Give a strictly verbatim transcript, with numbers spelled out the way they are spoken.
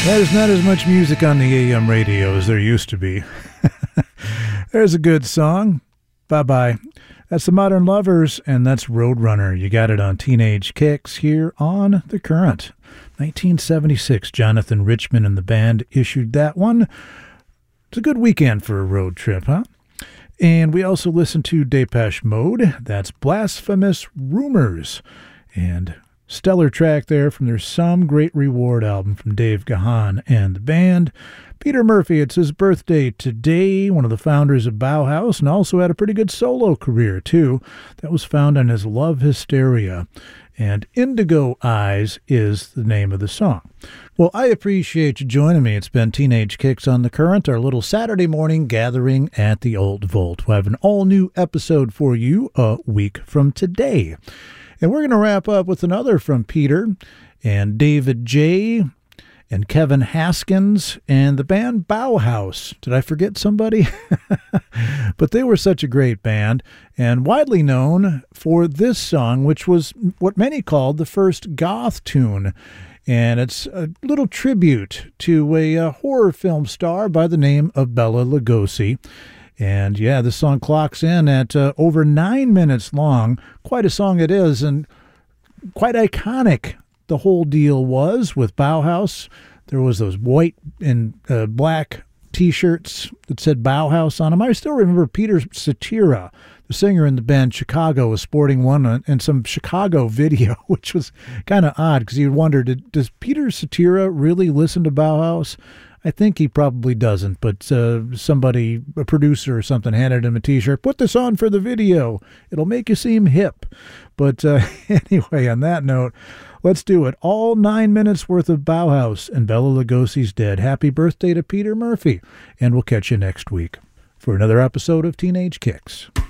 There's not as much music on the A M radio as there used to be. There's a good song. Bye-bye. That's the Modern Lovers, and that's Roadrunner. You got it on Teenage Kicks here on The Current. nineteen seventy-six, Jonathan Richman and the band issued that one. It's a good weekend for a road trip, huh? And we also listened to Depeche Mode. That's Blasphemous Rumors. And stellar track there from their Some Great Reward album from Dave Gahan and the band. Peter Murphy, it's his birthday today, one of the founders of Bauhaus, and also had a pretty good solo career, too. That was found on his Love Hysteria. And Indigo Eyes is the name of the song. Well, I appreciate you joining me. It's been Teenage Kicks on the Current, our little Saturday morning gathering at the Old Vault. We'll have an all-new episode for you a week from today. And we're going to wrap up with another from Peter and David J. and Kevin Haskins and the band Bauhaus. Did I forget somebody? But they were such a great band and widely known for this song, which was what many called the first goth tune. And it's a little tribute to a, a horror film star by the name of Bela Lugosi. And yeah, this song clocks in at uh, over nine minutes long. Quite a song it is, and quite iconic. The whole deal was with Bauhaus. There was those white and uh, black T-shirts that said Bauhaus on them. I still remember Peter Cetera, the singer in the band Chicago, was sporting one in some Chicago video, which was kind of odd because you wondered, does Peter Cetera really listen to Bauhaus? I think he probably doesn't, but uh, somebody, a producer or something, handed him a T-shirt. Put this on for the video. It'll make you seem hip. But uh, anyway, on that note, let's do it. All nine minutes worth of Bauhaus and Bela Lugosi's dead. Happy birthday to Peter Murphy. And we'll catch you next week for another episode of Teenage Kicks.